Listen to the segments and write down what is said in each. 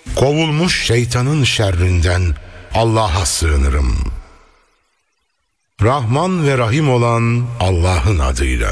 Kovulmuş şeytanın şerrinden Allah'a sığınırım. Rahman ve Rahim olan Allah'ın adıyla.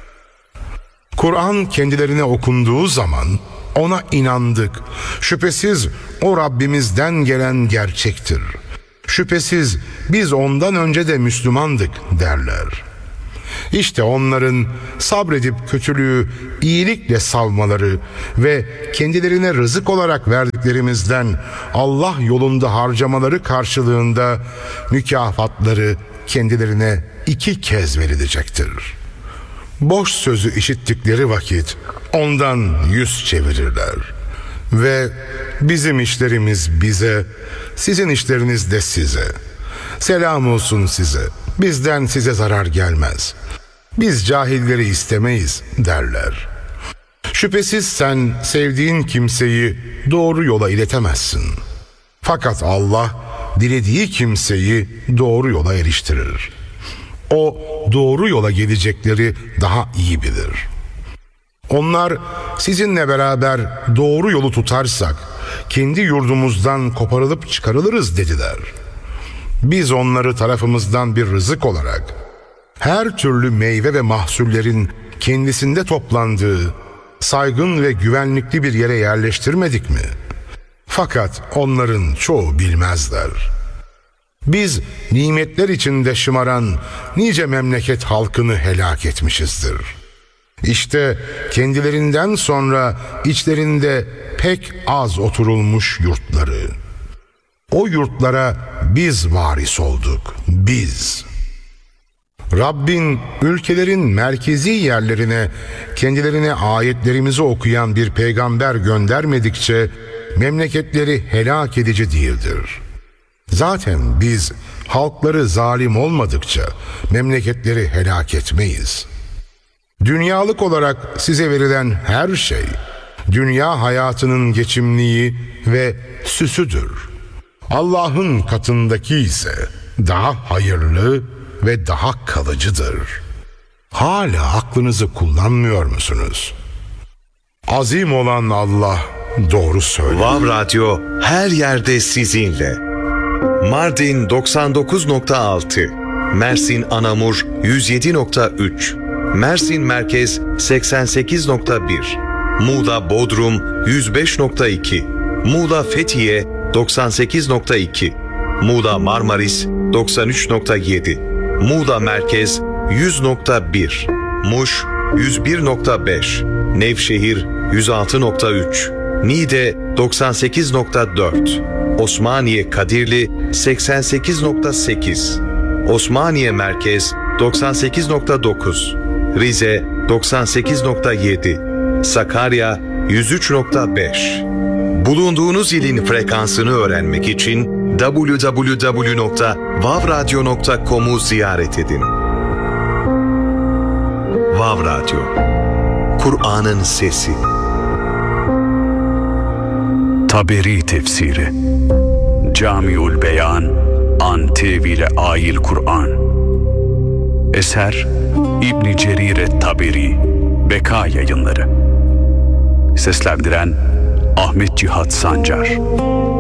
Kur'an kendilerine okunduğu zaman ona inandık. Şüphesiz o Rabbimizden gelen gerçektir. Şüphesiz biz ondan önce de Müslümandık derler. İşte onların sabredip kötülüğü iyilikle savmaları ve kendilerine rızık olarak verdiklerimizden Allah yolunda harcamaları karşılığında mükafatları kendilerine 2 kez verilecektir. Boş sözü işittikleri vakit ondan yüz çevirirler. Ve bizim işlerimiz bize, sizin işleriniz de size. Selam olsun size, bizden size zarar gelmez. Biz cahilleri istemeyiz derler. Şüphesiz sen sevdiğin kimseyi doğru yola iletemezsin. Fakat Allah dilediği kimseyi doğru yola eriştirir. O doğru yola gelecekleri daha iyi bilir. Onlar sizinle beraber doğru yolu tutarsak kendi yurdumuzdan koparılıp çıkarılırız dediler. Biz onları tarafımızdan bir rızık olarak her türlü meyve ve mahsullerin kendisinde toplandığı saygın ve güvenlikli bir yere yerleştirmedik mi? Fakat onların çoğu bilmezler. Biz nimetler içinde şımaran nice memleket halkını helak etmişizdir. İşte kendilerinden sonra içlerinde pek az oturulmuş yurtları. O yurtlara biz varis olduk, biz. Rabbin ülkelerin merkezi yerlerine kendilerine ayetlerimizi okuyan bir peygamber göndermedikçe memleketleri helak edici değildir. Zaten biz halkları zalim olmadıkça memleketleri helak etmeyiz. Dünyalık olarak size verilen her şey, dünya hayatının geçimliği ve süsüdür. Allah'ın katındaki ise daha hayırlı ve daha kalıcıdır. Hala aklınızı kullanmıyor musunuz? Azim olan Allah doğru söylüyor. Vav Radyo her yerde sizinle. Mardin 99.6, Mersin Anamur 107.3, Mersin Merkez 88.1, Muğla Bodrum 105.2, Muğla Fethiye 98.2, Muğla Marmaris 93.7, Muğla Merkez 100.1, Muş 101.5, Nevşehir 106.3, Niğde 98.4, Osmaniye Kadirli 88.8, Osmaniye Merkez 98.9, Rize 98.7, Sakarya 103.5. Bulunduğunuz ilin frekansını öğrenmek için www.vavradyo.com'u ziyaret edin. Vav Radyo, Kur'an'ın sesi. Taberi Tefsiri Camiül Beyan An Tevil-i Ayil Kur'an. Eser İbn Cerir Taberi, Beka Yayınları. Seslendiren Ahmet Cihat Sancar.